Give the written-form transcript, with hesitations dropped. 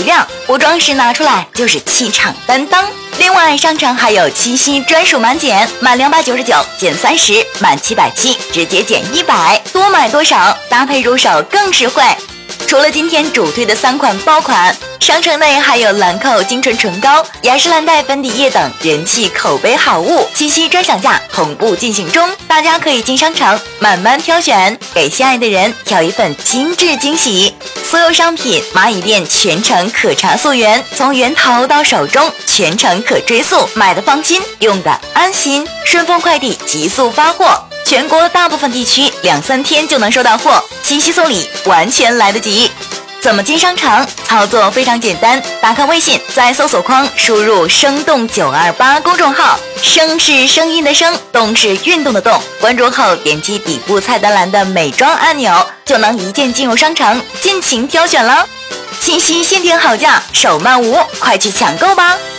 量，不装饰拿出来就是气场担当。另外，商城还有七夕专属满减，满299减30，满770直接减100，多买多少，搭配入手更实惠。除了今天主推的3款爆款，商城内还有兰蔻精纯唇膏、雅诗兰黛粉底液等人气口碑好物，七夕专享价同步进行中，大家可以进商城慢慢挑选，给心爱的人挑一份精致惊喜。所有商品蚂蚁店全程可查溯源，从源头到手中全程可追溯，买的放心，用的安心。顺丰快递急速发货，全国大部分地区2-3天就能收到货，七夕送礼完全来得及。怎么进商城？操作非常简单，打开微信，在搜索框输入生动928公众号，声是声音的声，动是运动的动，关注后点击底部菜单栏的美妆按钮，就能一键进入商城，尽情挑选了。七夕限定好价，手慢无，快去抢购吧！